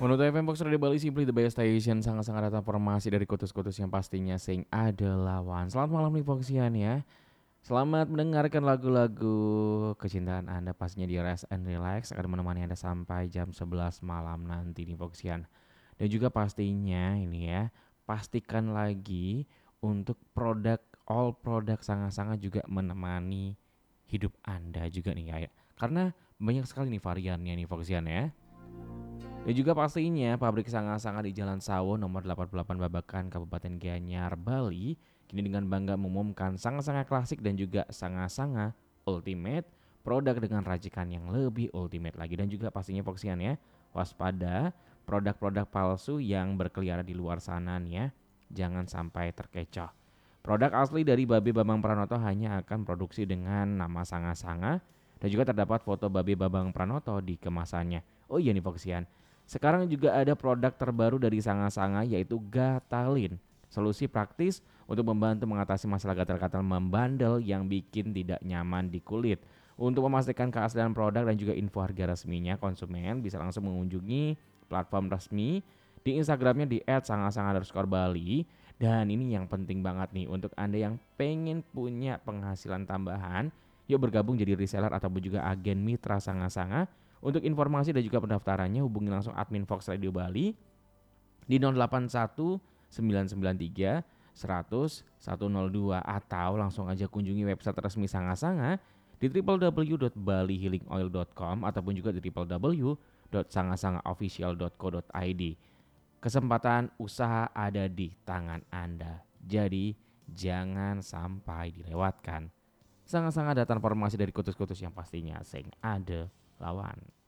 Menurut FM Box Radio Bali simply the best station, sangat-sangat datang formasi dari kutus-kutus yang pastinya sing ada lawan. Selamat malam nih Foxian ya. Selamat mendengarkan lagu-lagu kecintaan Anda pastinya di Rest and Relax akan menemani Anda sampai jam 11 malam nanti nih Foxian. Dan juga pastinya ini ya, pastikan lagi untuk all produk sangat-sangat juga menemani hidup Anda juga nih ya. Karena banyak sekali nih variannya nih Foxian ya. Dan juga pastinya pabrik sanga-sanga di Jalan Sawo nomor 88 Babakan Kabupaten Gianyar, Bali kini dengan bangga mengumumkan sanga-sanga klasik dan juga sanga-sanga ultimate produk dengan racikan yang lebih ultimate lagi. Dan juga pastinya Foxian ya, waspada produk-produk palsu yang berkeliaran di luar sana nih ya, jangan sampai terkecoh. Produk asli dari Babe Bambang Pranoto hanya akan produksi dengan nama sanga-sanga dan juga terdapat foto Babe Bambang Pranoto di kemasannya. Oh iya nih Foxian, sekarang juga ada produk terbaru dari Sanga-Sanga yaitu Gatalin. Solusi praktis untuk membantu mengatasi masalah gatal-gatal membandel yang bikin tidak nyaman di kulit. Untuk memastikan keaslian produk dan juga info harga resminya, konsumen bisa langsung mengunjungi platform resmi di Instagramnya di @sanga-sanga_bali. Dan ini yang penting banget nih untuk Anda yang pengen punya penghasilan tambahan, yuk bergabung jadi reseller ataupun juga agen mitra Sanga-Sanga. Untuk informasi dan juga pendaftarannya hubungi langsung admin Fox Radio Bali di 081 993 100 102 atau langsung aja kunjungi website resmi Sanga-Sanga di www.balihealingoil.com ataupun juga di www.sangasangaofficial.co.id. Kesempatan usaha ada di tangan Anda. Jadi jangan sampai dilewatkan. Sanga-Sanga datang formasi dari kutus-kutus yang pastinya sing ada lawan.